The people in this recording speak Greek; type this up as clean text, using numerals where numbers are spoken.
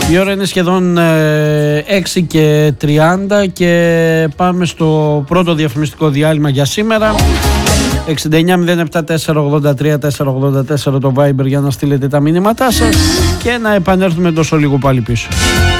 Η ώρα είναι σχεδόν 6:30 και πάμε στο πρώτο διαφημιστικό διάλειμμα για σήμερα. 6907-483-484 το Viber για να στείλετε τα μηνύματά σας και να επανέλθουμε τόσο λίγο πάλι πίσω.